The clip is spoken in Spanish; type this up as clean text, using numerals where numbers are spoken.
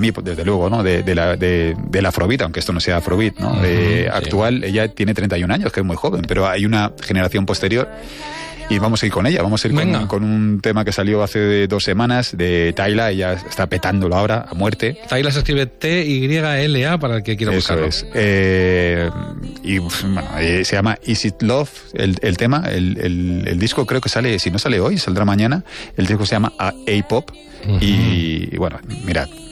desde luego, ¿no? Del Afrobeat, aunque esto no sea Afrobeat, ¿no? Actual, ella tiene 31 años, que es muy joven, pero hay una generación posterior. Y vamos a ir con ella, vamos a ir con un tema que salió hace 2 semanas de Tyla. Ella está petándolo ahora a muerte. Tyla se escribe Tyla para el que quiera buscarlo. Eso es. Y bueno, se llama Is It Love el tema. El disco creo que sale, si no sale hoy, saldrá mañana. El disco se llama A-Pop. Y bueno, mirad,